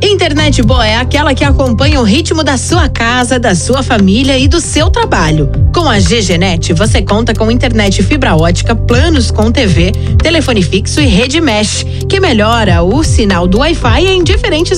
Internet boa é aquela que acompanha o ritmo da sua casa, da sua família e do seu trabalho. Com a GGNet, você conta com internet fibra ótica, planos com TV, telefone fixo e rede mesh, que melhora o sinal do Wi-Fi em diferentes